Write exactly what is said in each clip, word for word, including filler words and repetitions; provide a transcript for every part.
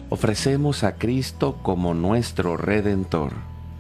ofrecemos a Cristo como nuestro Redentor.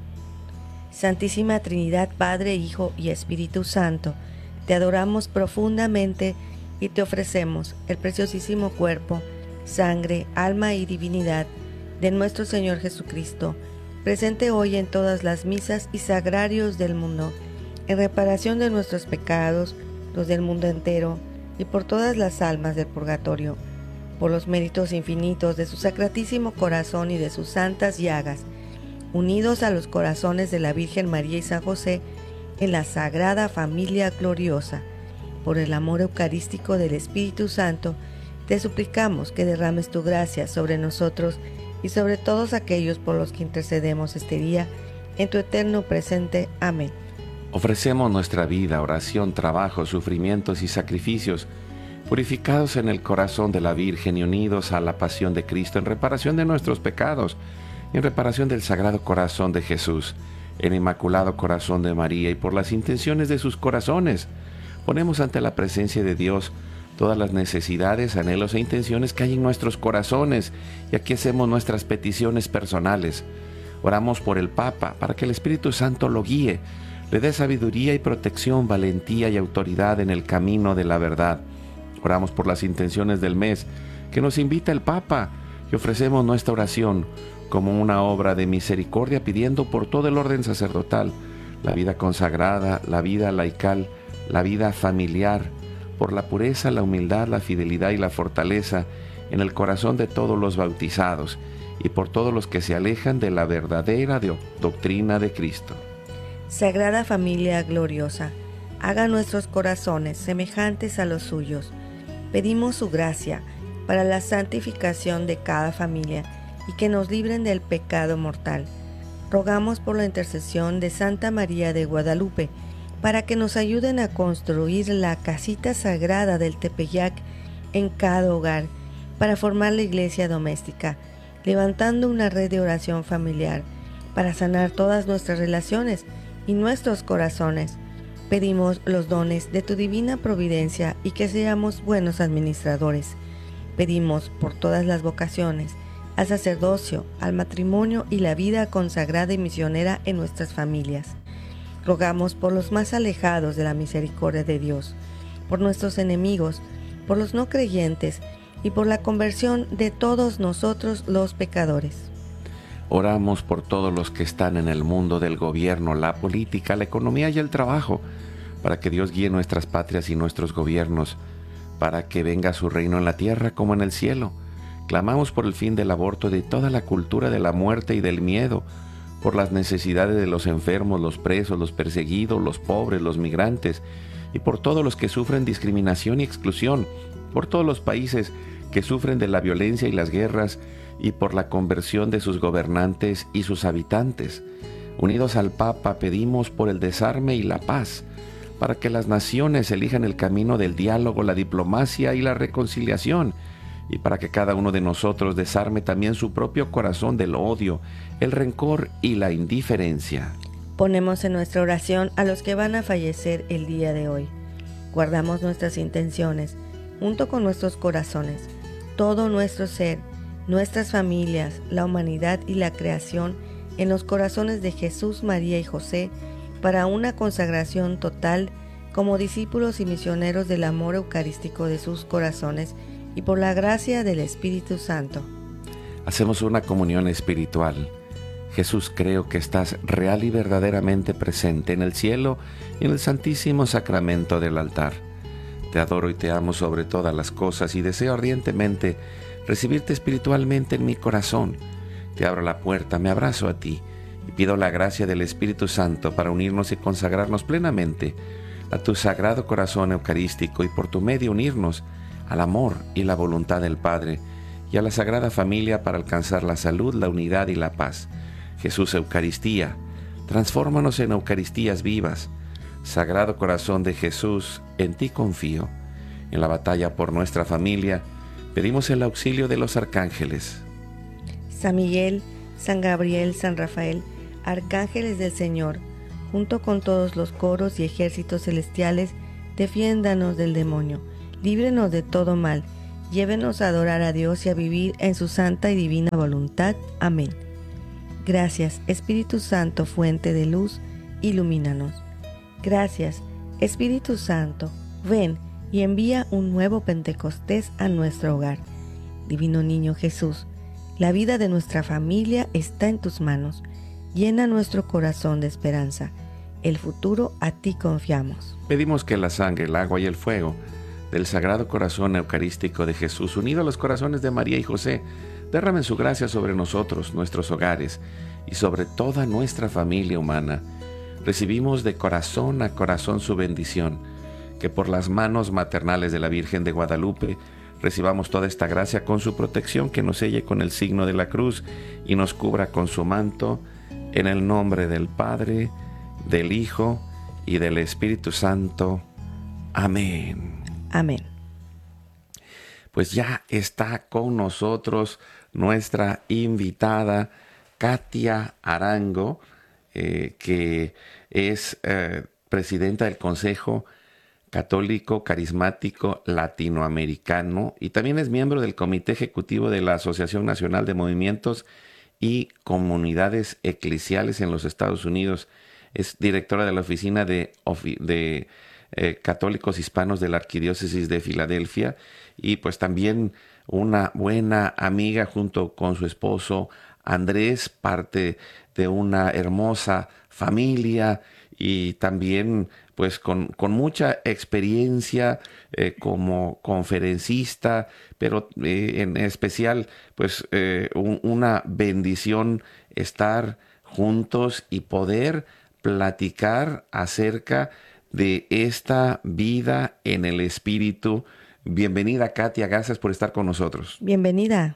Santísima Trinidad, Padre, Hijo y Espíritu Santo, te adoramos profundamente y te ofrecemos el preciosísimo cuerpo, sangre, alma y divinidad de nuestro Señor Jesucristo, presente hoy en todas las misas y sagrarios del mundo, en reparación de nuestros pecados, los del mundo entero, y por todas las almas del purgatorio, por los méritos infinitos de su sacratísimo corazón y de sus santas llagas, unidos a los corazones de la Virgen María y San José, en la Sagrada Familia Gloriosa. Por el amor eucarístico del Espíritu Santo, te suplicamos que derrames tu gracia sobre nosotros y sobre todos aquellos por los que intercedemos este día, en tu eterno presente. Amén. Ofrecemos nuestra vida, oración, trabajo, sufrimientos y sacrificios, purificados en el corazón de la Virgen y unidos a la pasión de Cristo en reparación de nuestros pecados, en reparación del Sagrado Corazón de Jesús, el Inmaculado Corazón de María y por las intenciones de sus corazones. Ponemos ante la presencia de Dios todas las necesidades, anhelos e intenciones que hay en nuestros corazones, y aquí hacemos nuestras peticiones personales. Oramos por el Papa, para que el Espíritu Santo lo guíe, le dé sabiduría y protección, valentía y autoridad en el camino de la verdad. Oramos por las intenciones del mes que nos invita el Papa, y ofrecemos nuestra oración como una obra de misericordia, pidiendo por todo el orden sacerdotal, la vida consagrada, la vida laical, la vida familiar, por la pureza, la humildad, la fidelidad y la fortaleza en el corazón de todos los bautizados, y por todos los que se alejan de la verdadera doctrina de Cristo. Sagrada Familia Gloriosa, haga nuestros corazones semejantes a los suyos. Pedimos su gracia para la santificación de cada familia y que nos libren del pecado mortal. Rogamos por la intercesión de Santa María de Guadalupe, para que nos ayuden a construir la casita sagrada del Tepeyac en cada hogar, para formar la iglesia doméstica, levantando una red de oración familiar, para sanar todas nuestras relaciones y nuestros corazones. Pedimos los dones de tu divina providencia y que seamos buenos administradores. Pedimos por todas las vocaciones, al sacerdocio, al matrimonio y la vida consagrada y misionera en nuestras familias. Rogamos por los más alejados de la misericordia de Dios, por nuestros enemigos, por los no creyentes y por la conversión de todos nosotros los pecadores. Oramos por todos los que están en el mundo del gobierno, la política, la economía y el trabajo, para que Dios guíe nuestras patrias y nuestros gobiernos, para que venga su reino en la tierra como en el cielo. Clamamos por el fin del aborto y de toda la cultura de la muerte y del miedo, por las necesidades de los enfermos, los presos, los perseguidos, los pobres, los migrantes, y por todos los que sufren discriminación y exclusión, por todos los países que sufren de la violencia y las guerras, y por la conversión de sus gobernantes y sus habitantes. Unidos al Papa, pedimos por el desarme y la paz, para que las naciones elijan el camino del diálogo, la diplomacia y la reconciliación, y para que cada uno de nosotros desarme también su propio corazón del odio, el rencor y la indiferencia. Ponemos en nuestra oración a los que van a fallecer el día de hoy. Guardamos nuestras intenciones, junto con nuestros corazones, todo nuestro ser, nuestras familias, la humanidad y la creación en los corazones de Jesús, María y José, para una consagración total como discípulos y misioneros del amor eucarístico de sus corazones y por la gracia del Espíritu Santo. Hacemos una comunión espiritual. Jesús, creo que estás real y verdaderamente presente en el cielo y en el santísimo sacramento del altar. Te adoro y te amo sobre todas las cosas y deseo ardientemente recibirte espiritualmente en mi corazón. Te abro la puerta, me abrazo a ti y pido la gracia del Espíritu Santo para unirnos y consagrarnos plenamente a tu sagrado corazón eucarístico y por tu medio unirnos al amor y la voluntad del Padre y a la Sagrada Familia para alcanzar la salud, la unidad y la paz. Jesús, Eucaristía, transfórmanos en Eucaristías vivas. Sagrado Corazón de Jesús, en ti confío. En la batalla por nuestra familia, pedimos el auxilio de los arcángeles. San Miguel, San Gabriel, San Rafael, arcángeles del Señor, junto con todos los coros y ejércitos celestiales, defiéndanos del demonio, líbrenos de todo mal, Llévenos a adorar a Dios y a vivir en su santa y divina voluntad. Amén. Gracias, Espíritu Santo, fuente de luz, ilumínanos. Gracias, Espíritu Santo, ven y envía un nuevo Pentecostés a nuestro hogar. Divino Niño Jesús, la vida de nuestra familia está en tus manos. Llena nuestro corazón de esperanza. El futuro a ti confiamos. Pedimos que la sangre, el agua y el fuego del Sagrado Corazón Eucarístico de Jesús, unido a los corazones de María y José, derramen su gracia sobre nosotros, nuestros hogares y sobre toda nuestra familia humana. Recibimos de corazón a corazón su bendición, que por las manos maternales de la Virgen de Guadalupe recibamos toda esta gracia con su protección, que nos selle con el signo de la cruz y nos cubra con su manto, en el nombre del Padre, del Hijo y del Espíritu Santo. Amén. Amén. Pues ya está con nosotros nuestra invitada Katia Arango, eh, que es eh, presidenta del Consejo Católico Carismático Latinoamericano y también es miembro del Comité Ejecutivo de la Asociación Nacional de Movimientos y Comunidades Eclesiales en los Estados Unidos. Es directora de la Oficina de, de eh, Católicos Hispanos de la Arquidiócesis de Filadelfia y pues también una buena amiga junto con su esposo Andrés, parte de una hermosa familia y también pues con, con mucha experiencia eh, como conferencista, pero eh, en especial pues eh, un, una bendición estar juntos y poder platicar acerca de esta vida en el Espíritu. Bienvenida, Katia, gracias por estar con nosotros. Bienvenida.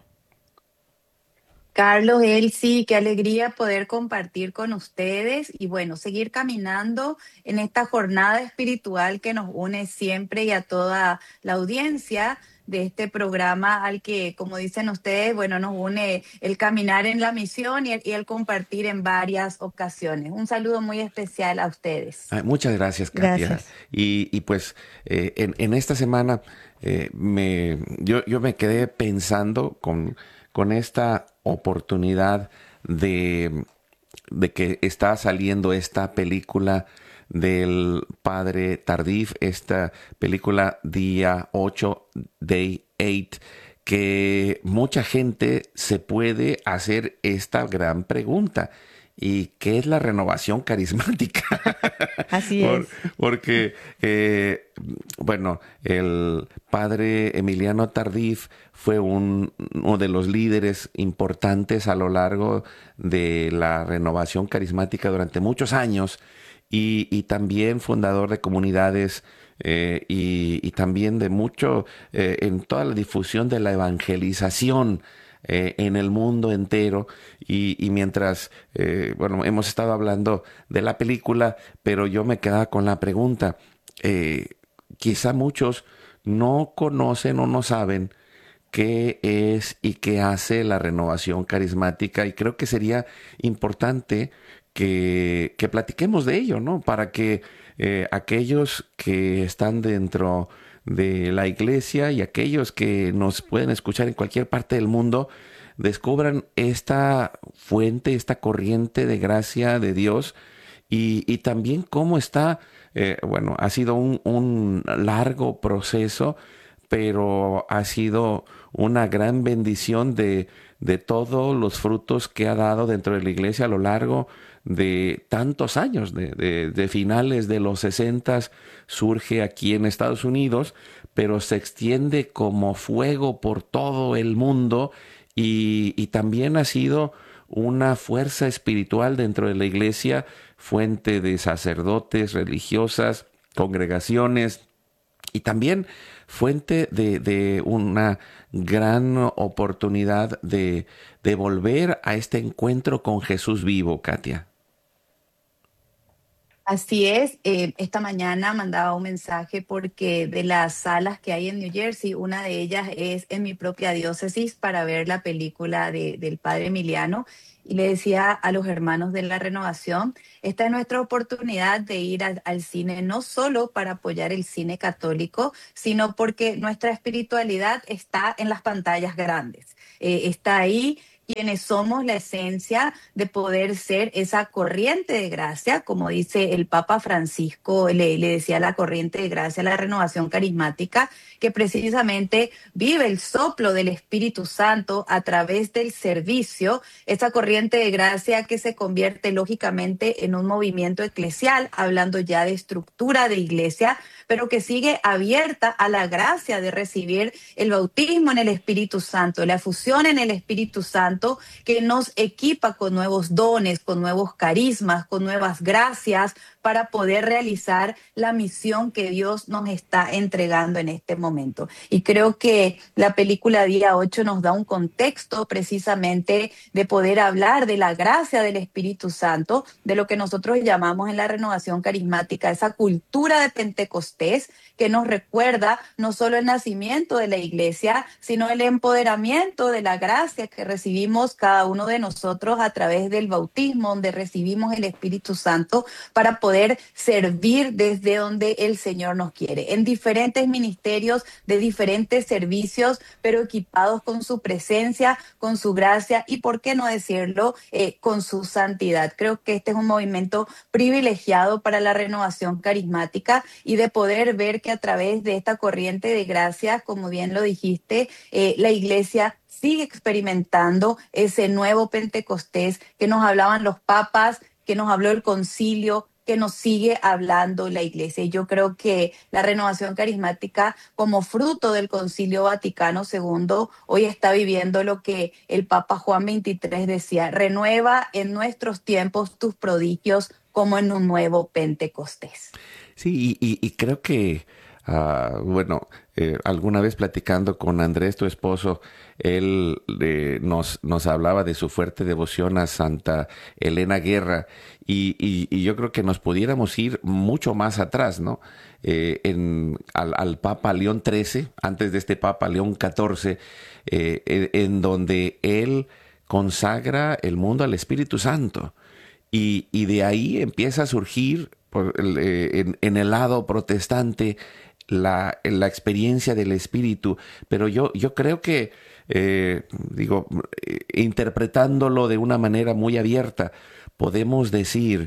Carlos, Elsie, qué alegría poder compartir con ustedes y bueno, seguir caminando en esta jornada espiritual que nos une siempre y a toda la audiencia de este programa al que, como dicen ustedes, bueno, nos une el caminar en la misión y el, y el compartir en varias ocasiones. Un saludo muy especial a ustedes. Ay, muchas gracias, Katia. Gracias. Y, y pues eh, en, en esta semana eh, me, yo, yo me quedé pensando con, con esta oportunidad de, de que está saliendo esta película del Padre Tardif, esta película Día ocho, Day ocho, que mucha gente se puede hacer esta gran pregunta. ¿Y qué es la renovación carismática? Así Por, es. porque, eh, bueno, el padre Emiliano Tardif fue un, uno de los líderes importantes a lo largo de la renovación carismática durante muchos años y, y también fundador de comunidades eh, y, y también de mucho eh, en toda la difusión de la evangelización Eh, en el mundo entero y, y mientras, eh, bueno, hemos estado hablando de la película, pero yo me quedaba con la pregunta, eh, quizá muchos no conocen o no saben qué es y qué hace la renovación carismática y creo que sería importante que, que platiquemos de ello, ¿no? Para que eh, aquellos que están dentro de la iglesia y aquellos que nos pueden escuchar en cualquier parte del mundo descubran esta fuente, esta corriente de gracia de Dios y, y también cómo está, eh, bueno, ha sido un, un largo proceso, pero ha sido una gran bendición de, de todos los frutos que ha dado dentro de la iglesia a lo largo de tantos años, de, de, de finales de los sesentas, surge aquí en Estados Unidos, pero se extiende como fuego por todo el mundo y, y también ha sido una fuerza espiritual dentro de la iglesia, fuente de sacerdotes, religiosas, congregaciones y también fuente de, de una gran oportunidad de, de volver a este encuentro con Jesús vivo, Katia. Así es, eh, esta mañana mandaba un mensaje porque de las salas que hay en New Jersey, una de ellas es en mi propia diócesis para ver la película de- del padre Emiliano. Y le decía a los hermanos de la renovación, esta es nuestra oportunidad de ir al, al cine, no solo para apoyar el cine católico, sino porque nuestra espiritualidad está en las pantallas grandes. Eh, está ahí quienes somos la esencia de poder ser esa corriente de gracia, como dice el Papa Francisco, le, le decía la corriente de gracia, la renovación carismática, que precisamente vive el soplo del Espíritu Santo a través del servicio, esa corriente de gracia que se convierte lógicamente en un movimiento eclesial, hablando ya de estructura de iglesia, pero que sigue abierta a la gracia de recibir el bautismo en el Espíritu Santo, la fusión en el Espíritu Santo, que nos equipa con nuevos dones, con nuevos carismas, con nuevas gracias para poder realizar la misión que Dios nos está entregando en este momento. Y creo que la película Día ocho nos da un contexto precisamente de poder hablar de la gracia del Espíritu Santo, de lo que nosotros llamamos en la renovación carismática, esa cultura de Pentecostés que nos recuerda no solo el nacimiento de la iglesia, sino el empoderamiento de la gracia que recibimos cada uno de nosotros a través del bautismo, donde recibimos el Espíritu Santo para poder servir desde donde el Señor nos quiere, en diferentes ministerios, de diferentes servicios, pero equipados con su presencia, con su gracia y, por qué no decirlo, eh, con su santidad. Creo que este es un movimiento privilegiado para la renovación carismática y de poder ver que a través de esta corriente de gracia, como bien lo dijiste, eh, la iglesia sigue experimentando ese nuevo Pentecostés que nos hablaban los papas, que nos habló el concilio, que nos sigue hablando la iglesia. Y yo creo que la renovación carismática, como fruto del Concilio Vaticano segundo, hoy está viviendo lo que el Papa Juan veintitrés decía: renueva en nuestros tiempos tus prodigios como en un nuevo Pentecostés. Sí, y, y- y creo que, ah, bueno, eh, alguna vez platicando con Andrés, tu esposo, él eh, nos, nos hablaba de su fuerte devoción a Santa Elena Guerra y, y- y yo creo que nos pudiéramos ir mucho más atrás, ¿no? Eh, en, al, al Papa León trece, antes de este Papa León catorce, eh, en en donde él consagra el mundo al Espíritu Santo. Y, y de ahí empieza a surgir por el, eh, en, en el lado protestante la, la experiencia del espíritu. Pero yo, yo creo que, eh, digo, eh, interpretándolo de una manera muy abierta, podemos decir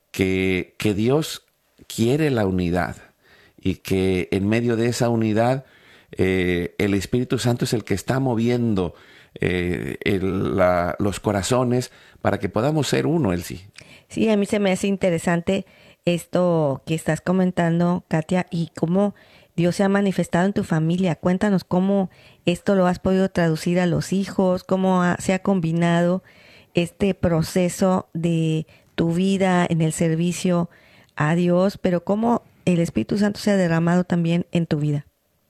que, que Dios quiere la unidad y que en medio de esa unidad eh, el Espíritu Santo es el que está moviendo eh, el- la- los corazones para que podamos ser uno, él sí. Sí, a mí se me hace interesante esto que estás comentando, Katia, y cómo Dios se ha manifestado en tu familia. Cuéntanos cómo esto lo has podido traducir a los hijos, cómo ha- se ha combinado este proceso de tu vida en el servicio a Dios, pero cómo el Espíritu Santo se ha derramado también en tu vida.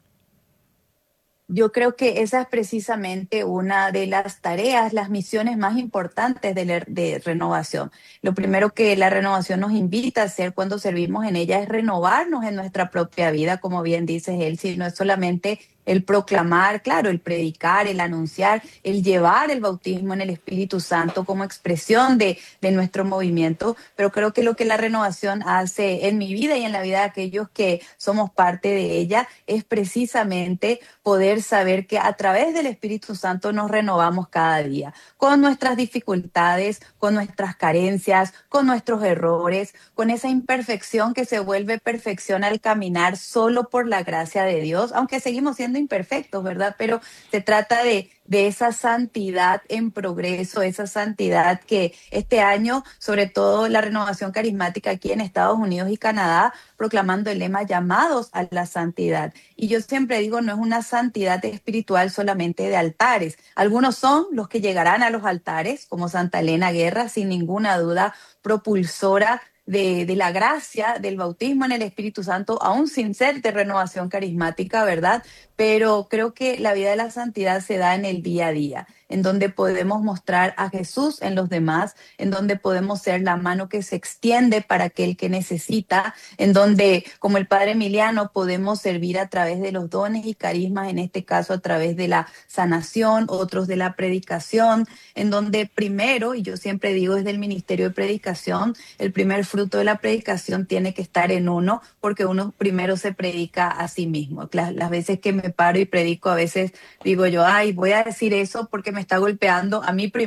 Yo creo que esa es precisamente una de las tareas, las misiones más importantes de, la- de renovación. Lo primero que la renovación nos invita a hacer cuando servimos en ella es renovarnos en nuestra propia vida, como bien dices él, si no es solamente el proclamar, claro, el predicar, el anunciar, el llevar el bautismo en el Espíritu Santo como expresión de, de nuestro movimiento, pero creo que lo que la renovación hace en mi vida y en la vida de aquellos que somos parte de ella es precisamente poder saber que a través del Espíritu Santo nos renovamos cada día, con nuestras dificultades, con nuestras carencias, con nuestros errores, con esa imperfección que se vuelve perfección al caminar solo por la gracia de Dios, aunque seguimos siendo imperfectos, ¿verdad? Pero se trata de, de esa santidad en progreso, esa santidad que este año, sobre todo la renovación carismática aquí en Estados Unidos y Canadá, proclamando el lema llamados a la santidad. Y yo siempre digo, no es una santidad espiritual solamente de altares. Algunos son los que llegarán a los altares, como Santa Elena Guerra, sin ninguna duda, propulsora de, de la gracia del bautismo en el Espíritu Santo, aún sin ser de renovación carismática, ¿verdad? Pero creo que la vida de la santidad se da en el día a día. en donde podemos mostrar a Jesús en los demás, en donde podemos ser la mano que se extiende para aquel que necesita, en donde, como el Padre Emiliano, podemos servir a través de los dones y carismas, en este caso a través de la sanación, otros de la predicación, en donde primero, y yo siempre digo desde el ministerio de predicación, el primer fruto de la predicación tiene que estar en uno, porque uno primero se predica a sí mismo. Las, las veces que me paro y predico, a veces digo yo, ay, voy a decir eso porque me está golpeando a mí primero.